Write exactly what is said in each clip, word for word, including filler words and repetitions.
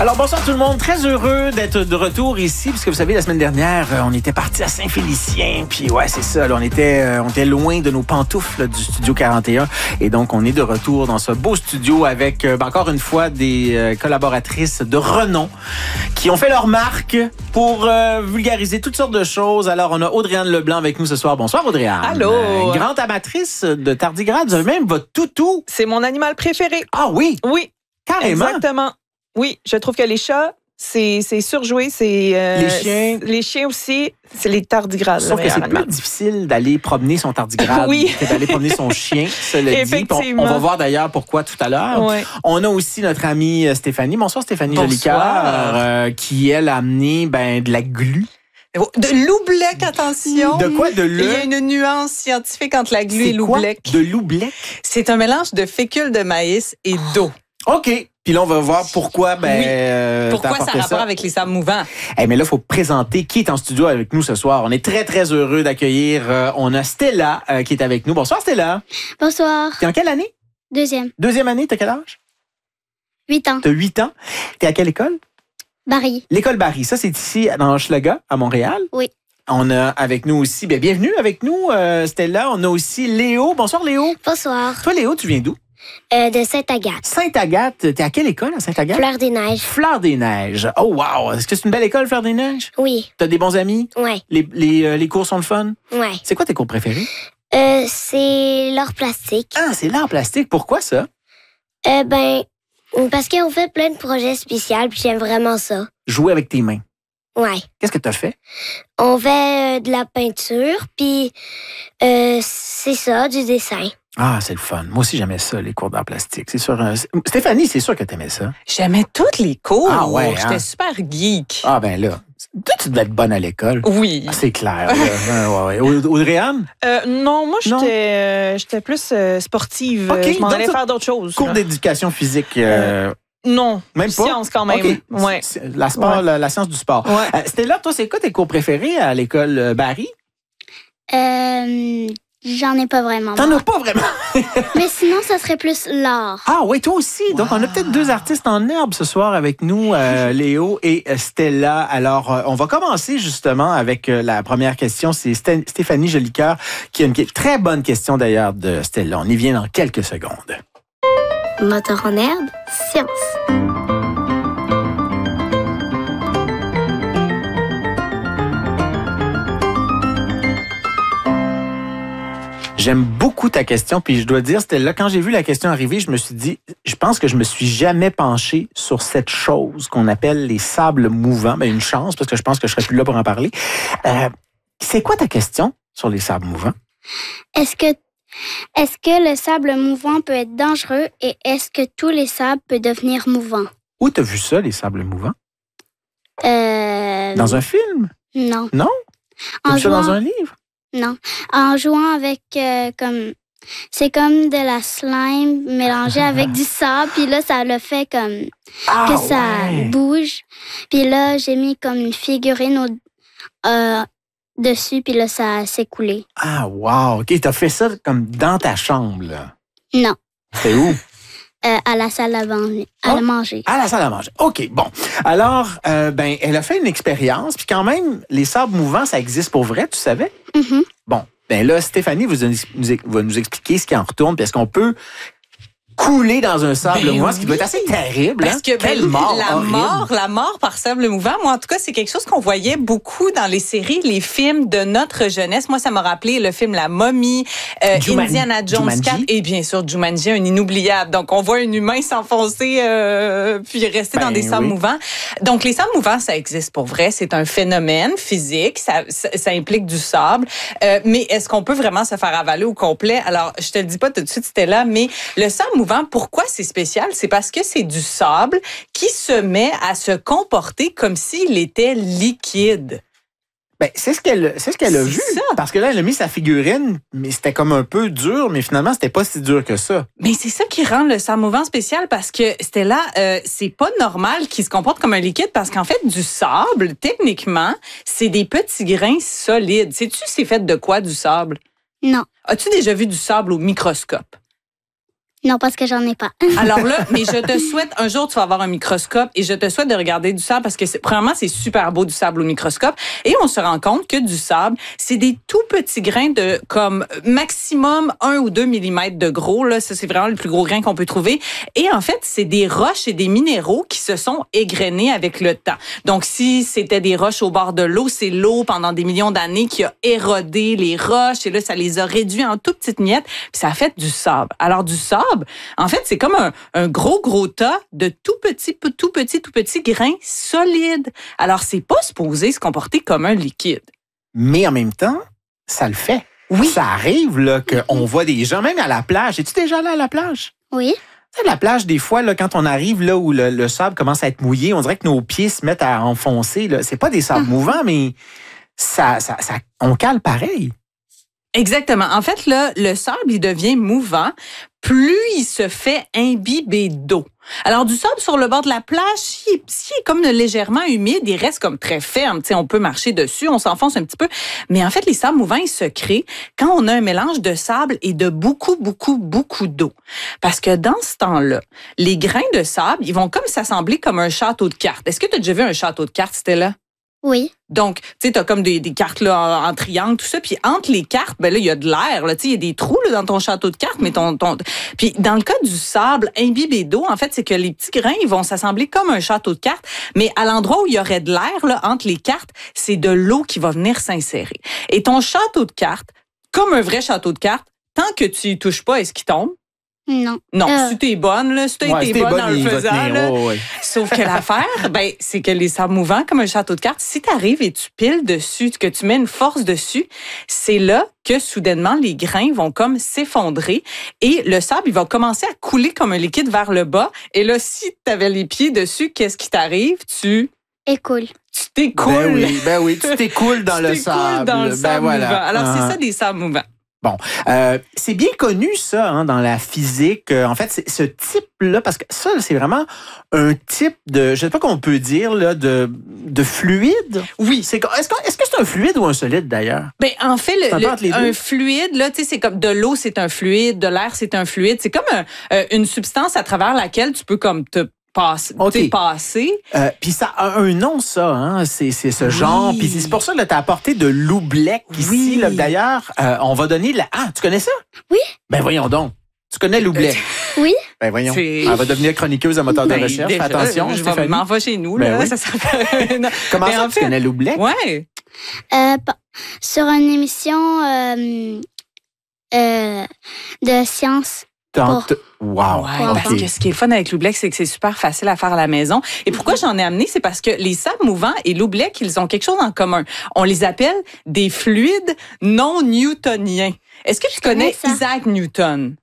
Alors, bonsoir tout le monde. Très heureux d'être de retour ici, puisque vous savez, la semaine dernière, on était parti à Saint-Félicien. Puis ouais, c'est ça, là, on était on était loin de nos pantoufles là, du Studio quarante et un. Et donc, on est de retour dans ce beau studio avec, euh, encore une fois, des euh, collaboratrices de renom qui ont fait leur marque pour euh, vulgariser toutes sortes de choses. Alors, on a Audrey-Anne Leblanc avec nous ce soir. Bonsoir, Audrey-Anne. Allô. Euh, grande amatrice de tardigrade. Vous avez même votre toutou. C'est mon animal préféré. Ah oui? Oui. Carrément? Exactement. Oui, je trouve que les chats, c'est, c'est surjoué. C'est, euh, les chiens. Les chiens aussi, c'est les tardigrades. Sauf que c'est plus difficile d'aller promener son tardigrade oui. que d'aller promener son chien, cela dit. Effectivement. On, on va voir d'ailleurs pourquoi tout à l'heure. Ouais. On a aussi notre amie Stéphanie. Bonsoir Stéphanie Bonsoir. Jolicoeur, euh, qui, elle, a amené ben, de la glu. De l'oubleck, attention. De quoi? De le... Il y a une nuance scientifique entre la glu et l'oubleck. De l'oubleck? C'est un mélange de fécule de maïs et d'eau. OK. Puis là, on va voir pourquoi. Ben, oui. euh, pourquoi ça a rapport ça. avec les sables mouvants? Hey, mais là, il faut présenter qui est en studio avec nous ce soir. On est très, très heureux d'accueillir. Euh, on a Stella euh, qui est avec nous. Bonsoir, Stella. Bonsoir. T'es en quelle année? Deuxième. Deuxième année, t'as quel âge? Huit ans. T'as huit ans. T'es à quelle école? Barry. L'école Barry. Ça, c'est ici, dans Hochelaga, à Montréal. Oui. On a avec nous aussi, bien, bienvenue avec nous, euh, Stella. On a aussi Léo. Bonsoir, Léo. Bonsoir. Toi, Léo, tu viens d'où? Euh, de Sainte-Agathe. Sainte-Agathe. T'es à quelle école à Sainte-Agathe? Fleur des Neiges. Fleur des Neiges. Oh, wow. Est-ce que c'est une belle école, Fleur des Neiges? Oui. T'as des bons amis? Oui. Les, les, euh, les cours sont le fun? Oui. C'est quoi tes cours préférés? Euh, c'est l'art plastique. Ah, c'est l'art plastique. Pourquoi ça? Euh, ben, parce qu'on fait plein de projets spéciaux, puis j'aime vraiment ça. Jouer avec tes mains. Ouais. Qu'est-ce que t'as fait? On fait euh, de la peinture, puis euh, c'est ça, du dessin. Ah, c'est le fun. Moi aussi, j'aimais ça, les cours d'art plastique. C'est sûr. Euh, Stéphanie, c'est sûr que t'aimais ça. J'aimais tous les cours. Ah ouais, J'étais hein? super geek. Ah ben là, toi, tu devais être bonne à l'école. Oui. Ah, c'est clair. ouais, ouais, ouais. Audrey-Anne? Euh, non, moi, Non. j'étais, euh, j'étais plus euh, sportive. OK, Je m'en donc allais ça- faire d'autres choses. Cours là. d'éducation physique. Euh, Non. même pas? Science quand même. OK. Ouais. C'est- La, sport, Ouais. la, la science du sport. Ouais. Euh, Stella, toi, c'est quoi tes cours préférés à l'école euh, Barry? Euh, j'en ai pas vraiment. T'en as pas vraiment. Mais sinon, ça serait plus l'art. Ah oui, toi aussi. Donc, on a peut-être deux artistes en herbe ce soir avec nous, euh, Léo et euh, Stella. Alors, euh, on va commencer justement avec euh, la première question. C'est Sté- Stéphanie Jolicoeur qui a une que- très bonne question d'ailleurs de Stella. On y vient dans quelques secondes. Moteur en herbe, science. J'aime beaucoup ta question, puis je dois dire, Stella, quand j'ai vu la question arriver, je me suis dit, je pense que je me suis jamais penché sur cette chose qu'on appelle les sables mouvants. Ben, une chance, parce que je pense que je serais plus là pour en parler. Euh, c'est quoi ta question sur les sables mouvants? Est-ce que, est-ce que le sable mouvant peut être dangereux et est-ce que tous les sables peuvent devenir mouvants? Où t'as vu ça, les sables mouvants? Euh, Dans un film? non. Non? T'as En vu ça dans jouant, un livre? non. En jouant avec euh, comme, c'est comme de la slime mélangée avec du sable, puis là ça le fait comme Ah, que ça ouais. bouge. Puis là j'ai mis comme une figurine au, euh, dessus, puis là ça s'est coulé. Ah, wow. OK, t'as fait ça comme dans ta chambre, là. Non. C'était où? Euh, à la salle à, manger, à Oh. manger. À la salle à manger. OK, bon. Alors, euh, ben, elle a fait une expérience, puis quand même, les sables mouvants, ça existe pour vrai, tu savais? Mhm. Bon, ben là, Stéphanie vous, nous, va nous expliquer ce qui en retourne, puis est-ce qu'on peut couler dans un sable Ben mouvant, ce qui doit oui. être assez terrible. Parce hein? que Quelle ben, mort la horrible. mort, la mort par sable mouvant, moi en tout cas, c'est quelque chose qu'on voyait beaucoup dans les séries, les films de notre jeunesse. Moi, ça m'a rappelé le film La Momie, euh, Juman- Indiana Jones Jumanji. quatre et bien sûr Jumanji, un inoubliable. Donc, on voit un humain s'enfoncer euh, puis rester Ben dans des sables oui. mouvants. Donc, les sables mouvants, ça existe pour vrai. C'est un phénomène physique. Ça, ça, ça implique du sable. Euh, mais est-ce qu'on peut vraiment se faire avaler au complet? Alors, je te le dis pas tout de suite, c'était là, mais le sable mouvant, pourquoi c'est spécial? C'est parce que c'est du sable qui se met à se comporter comme s'il était liquide. Ben, c'est ce qu'elle c'est ce qu'elle a C'est vu. ça. Parce que là, elle a mis sa figurine, mais c'était comme un peu dur, mais finalement, c'était pas si dur que ça. Mais c'est ça qui rend le sable mouvant spécial parce que c'était là, euh, c'est pas normal qu'il se comporte comme un liquide parce qu'en fait, du sable, techniquement, c'est des petits grains solides. Sais-tu c'est fait de quoi du sable? Non. As-tu déjà vu du sable au microscope? Non, parce que j'en ai pas. Alors là, mais je te souhaite, un jour, tu vas avoir un microscope et je te souhaite de regarder du sable parce que, c'est, premièrement, c'est super beau du sable au microscope et on se rend compte que du sable, c'est des tout petits grains de comme maximum un ou deux millimètres de gros. Là, ça, c'est vraiment le plus gros grain qu'on peut trouver. Et en fait, c'est des roches et des minéraux qui se sont égrenés avec le temps. Donc, si c'était des roches au bord de l'eau, c'est l'eau pendant des millions d'années qui a érodé les roches et là, ça les a réduits en toutes petites miettes puis ça a fait du sable. Alors, du sable, en fait, c'est comme un, un gros, gros tas de tout petits, tout petits, tout petits grains solides. Alors, c'est pas supposé se comporter comme un liquide. Mais en même temps, ça le fait. Oui. Ça arrive là qu'on voit des gens, même à la plage. Es-tu déjà allé à la plage? Oui. Tu sais, la plage, des fois, là, quand on arrive là où le, le sable commence à être mouillé, on dirait que nos pieds se mettent à enfoncer. Là. C'est pas des sables mouvants, mais ça, ça, ça, on cale pareil. Exactement. En fait, là, le sable, il devient mouvant plus il se fait imbiber d'eau. Alors, du sable sur le bord de la plage, s'il est, s'il est comme légèrement humide, il reste comme très ferme. T'sais, on peut marcher dessus, on s'enfonce un petit peu. Mais en fait, les sables mouvants, ils se créent quand on a un mélange de sable et de beaucoup, beaucoup, beaucoup d'eau. Parce que dans ce temps-là, les grains de sable, ils vont comme s'assembler comme un château de cartes. Est-ce que tu as déjà vu un château de cartes, Stella? Oui. Donc, tu sais, t'as comme des, des cartes là en, en triangle, tout ça. Puis entre les cartes, ben là, il y a de l'air. Là, tu sais, il y a des trous là, dans ton château de cartes, mais ton, ton. Puis dans le cas du sable imbibé d'eau, en fait, c'est que les petits grains, ils vont s'assembler comme un château de cartes, mais à l'endroit où il y aurait de l'air là entre les cartes, c'est de l'eau qui va venir s'insérer. Et ton château de cartes, comme un vrai château de cartes, tant que tu y touches pas, est-ce qu'il tombe? Non. Non, Euh. si t'es bonne, là, si t'as Ouais, été si t'es bonne bonne, dans le il va faisant, tenir. là. Oh, ouais. Sauf que l'affaire, ben, c'est que les sables mouvants, comme un château de cartes, si t'arrives et tu piles dessus, que tu mets une force dessus, c'est là que soudainement, les grains vont comme s'effondrer et le sable, il va commencer à couler comme un liquide vers le bas. Et là, si t'avais les pieds dessus, qu'est-ce qui t'arrive? Tu... Écoule. Tu t'écoules. Ben oui, ben oui, tu t'écoules dans Tu le t'écoules sable. dans le Ben sable voilà. mouvant. Alors, Ah. c'est ça, des sables mouvants. Bon, euh, c'est bien connu ça hein, dans la physique. Euh, en fait, c'est ce type-là, parce que ça, c'est vraiment un type de, je sais pas qu'on peut dire là, de de fluide. Oui. C'est est-ce que est-ce que c'est un fluide ou un solide d'ailleurs? Ben en fait, le, C'est un peu le- entre les un deux. fluide là, tu sais, c'est comme de l'eau, c'est un fluide, de l'air, c'est un fluide. C'est comme un- euh, une substance à travers laquelle tu peux comme te passer, Ok. tu sais, passer. Euh, puis ça a un nom ça, hein. C'est c'est ce genre. Oui. Puis c'est pour ça que tu as apporté de l'oubleck ici. Oui. Là, d'ailleurs, euh, on va donner la. Ah, tu connais ça? Oui. Ben voyons donc. Tu connais l'oubleck? Oui. Ben voyons. C'est- Elle va devenir chroniqueuse à moteur de Ben, recherche. déjà, Fais attention, je vais Stéphanie. m'en vais chez nous Ben là, oui. ça s'appelle. Non. Comment Mais ça en tu fait- connais l'oubleck? Ouais. Euh, pa- sur une émission euh, euh, de sciences. T'en- t- Wow. Ouais, OK. parce que ce qui est le fun avec l'oubleck, c'est que c'est super facile à faire à la maison. Et pourquoi j'en ai amené, c'est parce que les sables mouvants et l'oubleck, ils ont quelque chose en commun. On les appelle des fluides non newtoniens. Est-ce que tu connais connais ça. Isaac Newton?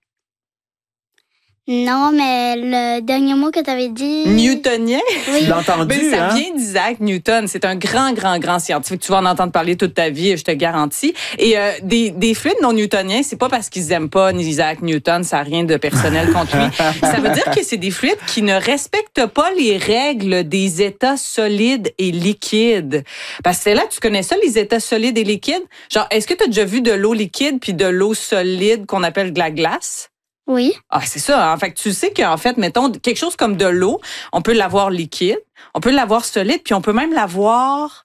Non, mais le dernier mot que tu avais dit. Newtonien? Oui. Tu l'as entendu, Ben, ça hein? vient d'Isaac Newton. C'est un grand, grand, grand scientifique. Tu vas en entendre parler toute ta vie, je te garantis. Et euh, des, des fluides non newtoniens, c'est pas parce qu'ils aiment pas Isaac Newton, ça n'a rien de personnel contre lui. Ça veut dire que c'est des fluides qui ne respectent pas les règles des états solides et liquides. Parce que c'est là, tu connais ça, les états solides et liquides? Genre, est-ce que tu as déjà vu de l'eau liquide puis de l'eau solide qu'on appelle de la glace? Oui. Ah, c'est ça. En fait, tu sais qu'en fait, mettons, quelque chose comme de l'eau, on peut l'avoir liquide, on peut l'avoir solide, puis on peut même l'avoir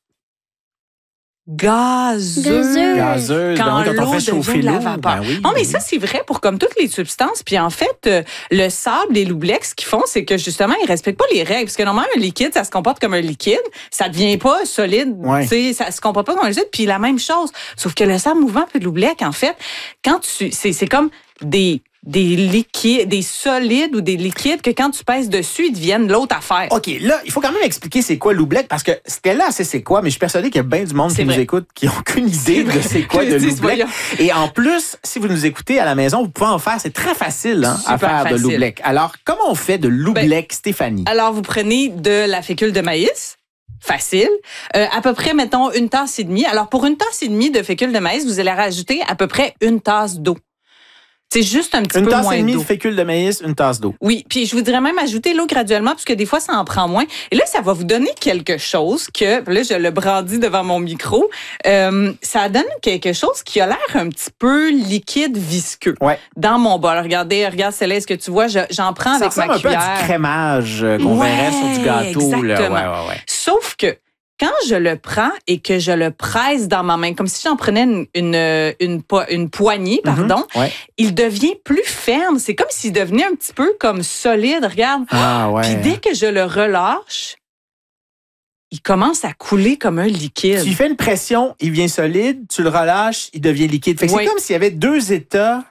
gazeux. Gazeux. Gazeuse, Quand ben oui, quand on l'eau fait chauffer devient de la l'eau. vapeur. Ben oui, non, mais oui. ça, c'est vrai pour comme toutes les substances. Puis en fait, euh, le sable et l'oubleck, ce qu'ils font, c'est que justement, ils respectent pas les règles. Parce que normalement, un liquide, ça se comporte comme un liquide. Ça devient pas solide. Ouais. Tu sais, ça se comporte pas comme un liquide. Puis la même chose. Sauf que le sable mouvant puis l'oubleck, en fait, quand tu, c'est, c'est comme des, des liquides, des solides ou des liquides que quand tu pèses dessus, ils deviennent l'autre affaire. OK, là, il faut quand même expliquer c'est quoi l'oubleck, parce que Stella, c'est c'est quoi, mais je suis persuadé qu'il y a bien du monde C'est qui vrai. nous écoute qui n'ont aucune idée de c'est quoi de Dis, l'oubleck. voyons. Et en plus, si vous nous écoutez à la maison, vous pouvez en faire. C'est très facile hein, à Super faire de facile. l'oubleck. Alors, comment on fait de l'oubleck, Stéphanie? Alors, vous prenez de la fécule de maïs. Facile. Euh, à peu près, mettons, une tasse et demie. Alors, pour une tasse et demie de fécule de maïs, vous allez rajouter à peu près une tasse d'eau. C'est juste un petit Une peu tasse moins et demie d'eau. de fécule de maïs, une tasse d'eau. Oui, puis je voudrais même ajouter l'eau graduellement parce que des fois ça en prend moins. Et là, ça va vous donner quelque chose que là je le brandis devant mon micro. Euh, ça donne quelque chose qui a l'air un petit peu liquide, visqueux. Ouais. Dans mon bol. Regardez, regarde Céleste, est-ce que tu vois, je- j'en prends Ça avec ma ressemble un peu cuillère. à du crémage euh, qu'on Ouais, verrait sur du gâteau. Là. exactement. Ouais, ouais, ouais. Sauf que quand je le prends et que je le presse dans ma main, comme si j'en prenais une, une, une, po- une poignée, pardon, Mhm. Ouais. il devient plus ferme. C'est comme s'il devenait un petit peu comme solide. Regarde. Ah ouais. Puis dès que je le relâche, il commence à couler comme un liquide. Tu lui fais une pression, il devient solide, tu le relâches, il devient liquide. Fait que Oui. c'est comme s'il y avait deux états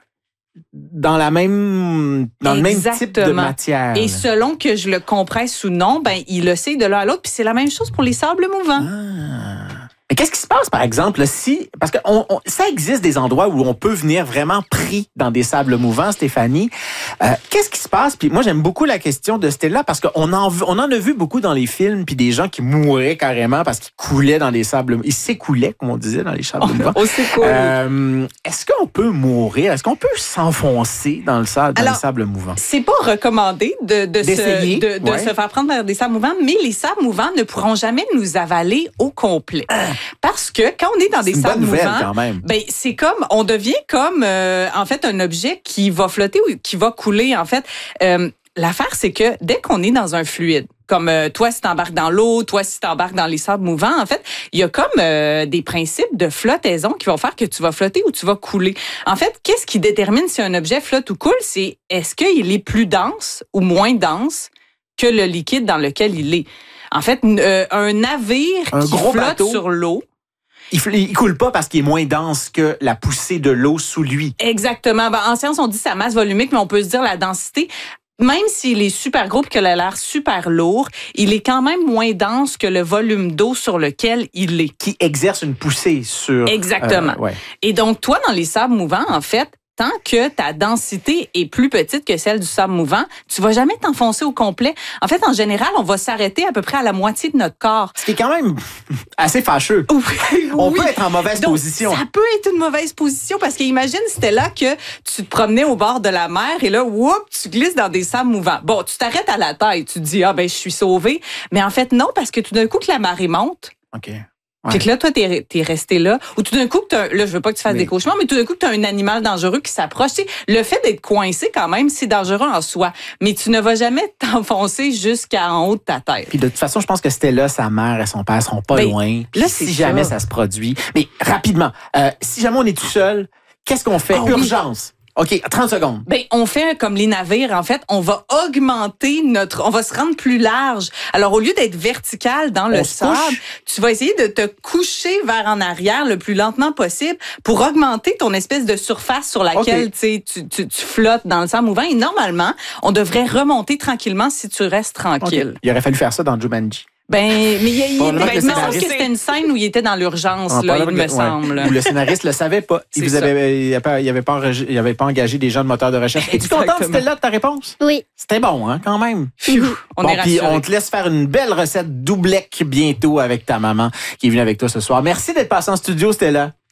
dans la même dans le même type de Exactement. matière. Et là. selon que je le compresse ou non, ben il le sait de l'un à l'autre. Puis c'est la même chose pour les sables mouvants. Ah. Mais qu'est-ce qui se passe, par exemple, là, si... Parce que on, on- ça existe des endroits où on peut venir vraiment pris dans des sables mouvants, Stéphanie. Euh, qu'est-ce qui se passe? Puis moi, j'aime beaucoup la question de Stella parce qu'on en, on en a vu beaucoup dans les films, puis des gens qui mouraient carrément parce qu'ils coulaient dans les sables... Ils s'écoulaient, comme on disait, dans les sables mouvants. Oh, c'est cool. Euh, est-ce qu'on peut mourir? Est-ce qu'on peut s'enfoncer dans le sable, dans Alors, les sables mouvants? C'est pas recommandé de, de, D'essayer, se, de, de ouais. se faire prendre par des sables mouvants, mais les sables mouvants ne pourront jamais nous avaler au complet. Parce que quand on est dans C'est des une sables bonne nouvelle, mouvants, quand même. ben c'est comme on devient comme euh, en fait un objet qui va flotter ou qui va couler. En fait, euh, l'affaire c'est que dès qu'on est dans un fluide, comme euh, toi si t'embarques dans l'eau, toi si t'embarques dans les sables mouvants, en fait, il y a comme euh, des principes de flottaison qui vont faire que tu vas flotter ou tu vas couler. En fait, qu'est-ce qui détermine si un objet flotte ou coule, c'est est-ce qu'il est plus dense ou moins dense que le liquide dans lequel il est. En fait, euh, un navire Un qui gros flotte bateau. sur l'eau. Il, fl- il coule pas parce qu'il est moins dense que la poussée de l'eau sous lui. Exactement. Ben, en science, on dit sa masse volumique, mais on peut se dire la densité. Même s'il est super gros et qu'il a l'air super lourd, il est quand même moins dense que le volume d'eau sur lequel il est. Qui exerce une poussée sur... Exactement. euh, ouais. Et donc, toi, dans les sables mouvants, en fait, tant que ta densité est plus petite que celle du sable mouvant, tu vas jamais t'enfoncer au complet. En fait, en général, on va s'arrêter à peu près à la moitié de notre corps. Ce qui est quand même assez fâcheux. Oui, On oui. peut être en mauvaise Donc, position. ça peut être une mauvaise position parce qu'imagine, c'était là que tu te promenais au bord de la mer et là, whoop, tu glisses dans des sables mouvants. Bon, tu t'arrêtes à la taille, tu te dis, ah ben, je suis sauvé. Mais en fait, non, parce que tout d'un coup, que la marée monte, OK. puis que là, toi, t'es, t'es resté là. Ou tout d'un coup, que t'as, là, je veux pas que tu fasses Mais- des cauchemars, mais tout d'un coup, que t'as un animal dangereux qui s'approche. Tu sais, le fait d'être coincé, quand même, c'est dangereux en soi. Mais tu ne vas jamais t'enfoncer jusqu'en haut de ta tête. Puis de toute façon, je pense que Stella, sa mère et son père seront pas Ben, loin. Puis là, c'est si jamais ça. ça se produit. Mais rapidement, euh, si jamais on est tout seul, qu'est-ce qu'on fait? Ah oui. Urgence. OK, trente secondes. Ben, on fait comme les navires, en fait, on va augmenter notre, on va se rendre plus large. Alors, au lieu d'être vertical dans le On se sable, couche. tu vas essayer de te coucher vers en arrière le plus lentement possible pour augmenter ton espèce de surface sur laquelle OK. tu sais, tu, tu, tu flottes dans le sable mouvant. Et normalement, on devrait remonter tranquillement si tu restes OK. tranquille. Il aurait fallu faire ça dans Jumanji. Ben, mais il, y a- il, Probablement ben, que le il me semble scénariste- que c'était une scène où il était dans l'urgence, Ah, là, il probablement me que- ouais. semble. Ou le scénariste le savait pas. Il C'est vous ça. avait, il avait pas, il avait pas, enregi- il avait pas engagé des gens de moteur de recherche. Es-tu contente, Exactement. Stella, de ta réponse? Oui. C'était bon, hein, quand même. Phew, on bon, est puis rassurés. on te laisse faire une belle recette doublec bientôt avec ta maman qui est venue avec toi ce soir. Merci d'être passée en studio, Stella.